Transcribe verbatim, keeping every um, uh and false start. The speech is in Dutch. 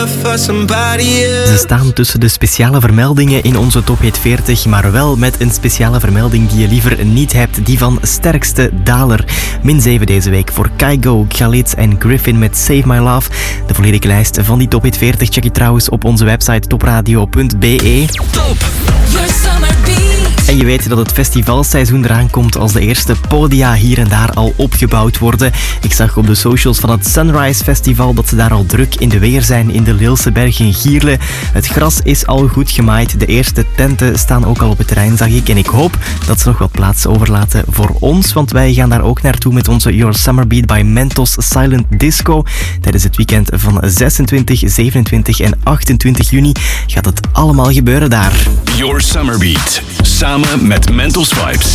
Ze staan tussen de speciale vermeldingen in onze Top Hit veertig, maar wel met een speciale vermelding die je liever niet hebt, die van sterkste daler. Min zeven deze week voor Kygo, Khalid en Griffin met Save My Love. De volledige lijst van die Top Hit veertig check je trouwens op onze website topradio punt be. Top! Your summer beat. En je weet dat het festivalseizoen eraan komt als de eerste podia hier en daar al opgebouwd worden. Ik zag op de socials van het Sunrise Festival dat ze daar al druk in de weer zijn in de Leelseberg in Gierle. Het gras is al goed gemaaid. De eerste tenten staan ook al op het terrein, zag ik. En ik hoop dat ze nog wat plaats overlaten voor ons, want wij gaan daar ook naartoe met onze Your Summer Beat by Mentos Silent Disco. Tijdens het weekend van zesentwintig, zevenentwintig en achtentwintig juni gaat het allemaal gebeuren daar. Your Summer Beat. Samen met Mentos Vibes.